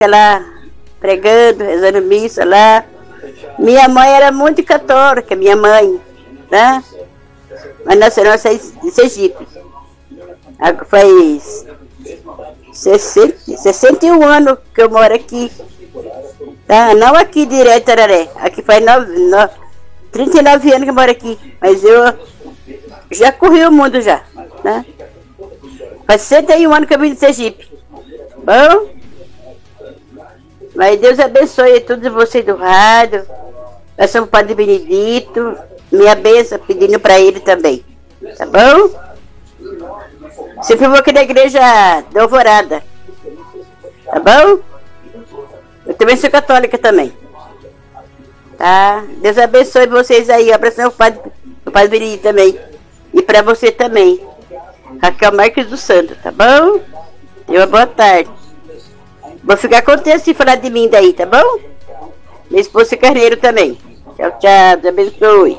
lá pregando, rezando missa lá. Minha mãe era muito católica, minha mãe, né? Mas nasceu em Sergipe. Faz 61 anos que eu moro aqui. Tá? Não aqui direto, Tararé. Aqui faz 39 anos que eu moro aqui. Mas eu já corri o mundo já, né? Faz 61 anos que eu vim de Sergipe. Bom? Mas Deus abençoe todos vocês do rádio. Nós somos o Padre Benedito. Minha bênção pedindo para ele também. Tá bom? Sempre vou aqui na igreja da Alvorada. Tá bom? Eu também sou católica também. Tá? Deus abençoe vocês aí. Abração ao Padre Benedito também. E para você também. Raquel Marques do Santo, tá bom? Uma boa tarde. Vou ficar contente se falar de mim daí, tá bom? Minha esposa Carneiro também. Tchau, tchau. Deus abençoe.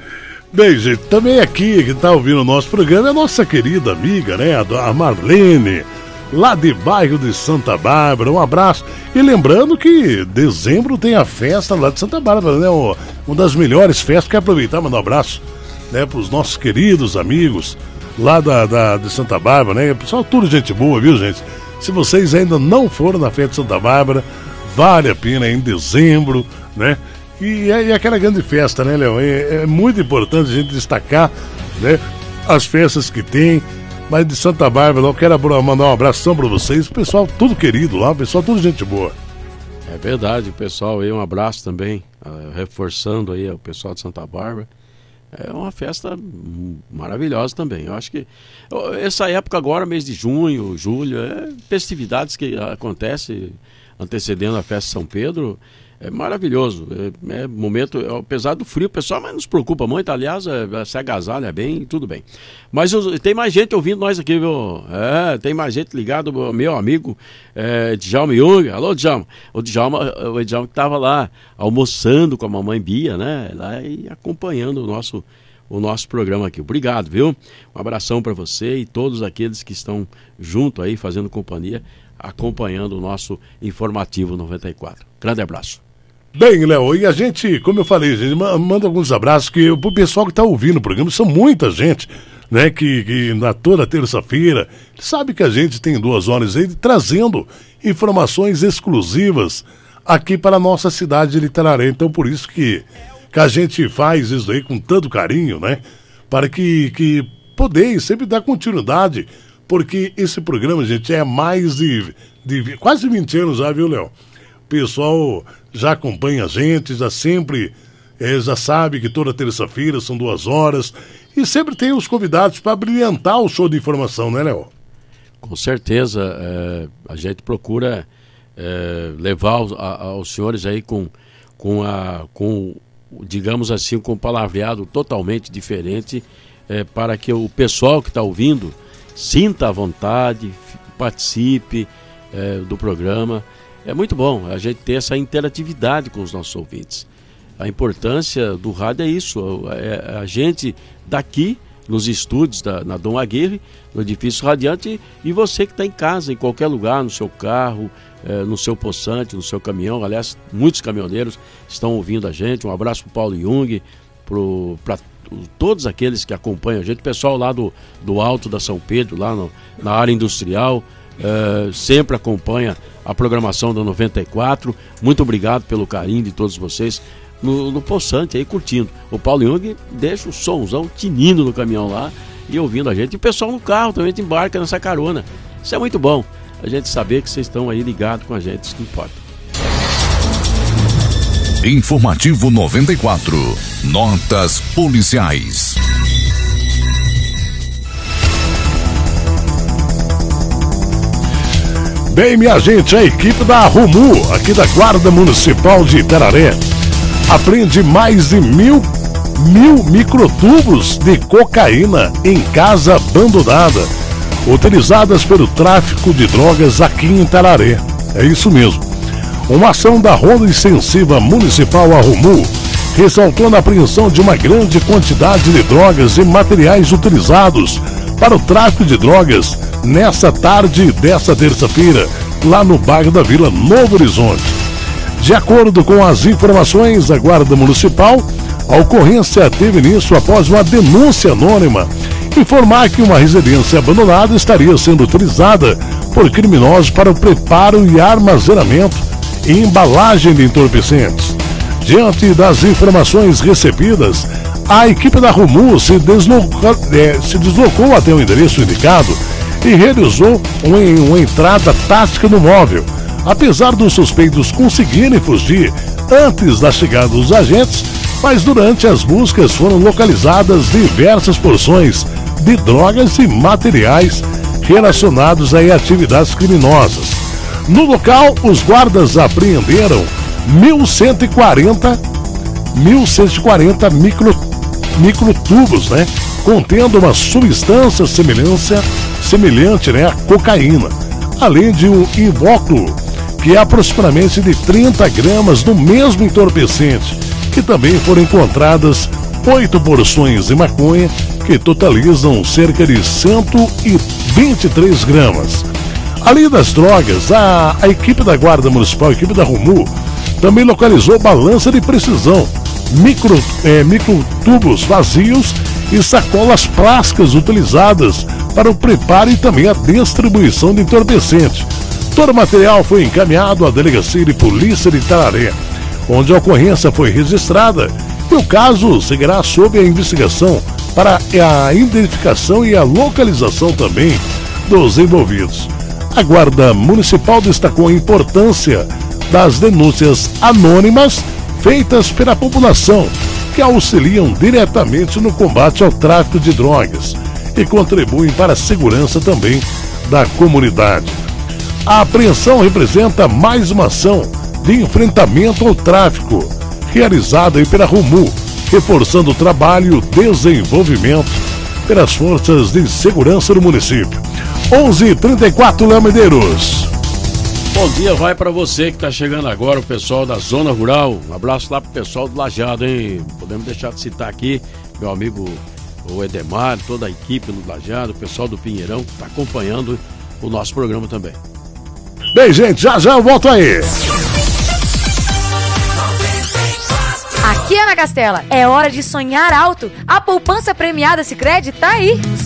Bem, gente, também aqui que tá ouvindo o nosso programa é a nossa querida amiga, né? A Marlene, lá de bairro de Santa Bárbara. Um abraço. E lembrando que dezembro tem a festa lá de Santa Bárbara, né? Uma das melhores festas. Quero aproveitar e mandar um abraço, né, pros nossos queridos amigos lá de Santa Bárbara, né? Pessoal, tudo gente boa, viu, gente? Se vocês ainda não foram na festa de Santa Bárbara, vale a pena, em dezembro, né? E aquela grande festa, né, Léo? É muito importante a gente destacar, né, as festas que tem. Mas de Santa Bárbara, eu quero mandar um abração para vocês. O pessoal tudo querido lá, o pessoal tudo gente boa. É verdade, o pessoal aí, um abraço também, reforçando aí o pessoal de Santa Bárbara. É uma festa maravilhosa também. Eu acho que essa época agora, mês de junho, julho, festividades que acontecem antecedendo a festa de São Pedro, é maravilhoso. É momento, apesar do frio, o pessoal mas não se preocupa muito, aliás, se agasalha bem, tudo bem. Mas tem mais gente ouvindo nós aqui, viu? Tem mais gente ligado, meu amigo Djalma Jung. Alô, Djalma. O Djalma que estava lá almoçando com a mamãe Bia, né? Lá e acompanhando o nosso programa aqui. Obrigado, viu? Um abração para você e todos aqueles que estão junto aí, fazendo companhia, acompanhando o nosso Informativo 94. Grande abraço. Bem, Léo, e a gente, como eu falei, a gente manda alguns abraços pro pessoal que está ouvindo o programa. São muita gente, né, que na toda terça-feira sabe que a gente tem 2 horas aí trazendo informações exclusivas aqui para a nossa cidade de Itararé. Então, por isso que a gente faz isso aí com tanto carinho, né, para que poder sempre dar continuidade, porque esse programa, gente, é mais de quase 20 anos já, viu, Léo? O pessoal já acompanha a gente, já sempre já sabe que toda terça-feira são 2 horas e sempre tem os convidados para brilhantar o show de informação, né, Léo? Com certeza, a gente procura levar aos senhores aí com digamos assim, com um palavreado totalmente diferente, para que o pessoal que está ouvindo sinta à vontade, participe do programa. É muito bom a gente ter essa interatividade com os nossos ouvintes. A importância do rádio é isso, a gente daqui nos estúdios na Dom Aguirre, no edifício Radiante, e você que está em casa, em qualquer lugar, no seu carro, no seu poçante, no seu caminhão. Aliás, muitos caminhoneiros estão ouvindo a gente. Um abraço para o Paulo Jung, para todos aqueles que acompanham a gente, o pessoal lá do Alto da São Pedro, lá na área industrial, sempre acompanha a programação da 94. Muito obrigado pelo carinho de todos vocês no poçante aí, curtindo. O Paulo Jung deixa o somzão tinindo no caminhão lá e ouvindo a gente. E o pessoal no carro também embarca nessa carona. Isso é muito bom, a gente saber que vocês estão aí ligados com a gente, isso que importa. Informativo 94. Notas policiais. Bem, minha gente, a equipe da RUMU, aqui da Guarda Municipal de Itararé, apreende mais de mil microtubos de cocaína em casa abandonada, utilizadas pelo tráfico de drogas aqui em Itararé. É isso mesmo. Uma ação da Ronda Extensiva Municipal RUMU ressaltou na apreensão de uma grande quantidade de drogas e materiais utilizados para o tráfico de drogas nessa tarde dessa terça-feira, lá no bairro da Vila Novo Horizonte. De acordo com as informações da Guarda Municipal, a ocorrência teve início após uma denúncia anônima informar que uma residência abandonada estaria sendo utilizada por criminosos para o preparo e armazenamento e embalagem de entorpecentes. Diante das informações recebidas, a equipe da RUMU se deslocou até o endereço indicado e realizou uma entrada tática no móvel. Apesar dos suspeitos conseguirem fugir antes da chegada dos agentes, mas durante as buscas foram localizadas diversas porções de drogas e materiais relacionados a atividades criminosas. No local, os guardas apreenderam 1.140 microtubos, contendo uma substância semelhante à cocaína, além de um invólucro, que é aproximadamente de 30 gramas do mesmo entorpecente, que também foram encontradas 8 porções de maconha, que totalizam cerca de 123 gramas. Além das drogas, a equipe da Guarda Municipal, a equipe da RUMU, também localizou balança de precisão, microtubos vazios e sacolas plásticas utilizadas para o preparo e também a distribuição de entorpecente. Todo o material foi encaminhado à Delegacia de Polícia de Itararé, onde a ocorrência foi registrada, e o caso seguirá sob a investigação para a identificação e a localização também dos envolvidos. A Guarda Municipal destacou a importância das denúncias anônimas feitas pela população, que auxiliam diretamente no combate ao tráfico de drogas e contribuem para a segurança também da comunidade. A apreensão representa mais uma ação de enfrentamento ao tráfico, realizada pela RUMU, reforçando o trabalho e o desenvolvimento pelas forças de segurança do município. 11h34, Léo Medeiros. Bom dia, vai para você que está chegando agora, o pessoal da Zona Rural. Um abraço lá pro pessoal do Lajeado, hein? Podemos deixar de citar aqui meu amigo o Edemar, toda a equipe do Lajeado, o pessoal do Pinheirão que está acompanhando o nosso programa também. Bem, gente, já eu volto aí. Aqui é na Castela, é hora de sonhar alto. A poupança premiada Sicredi tá aí.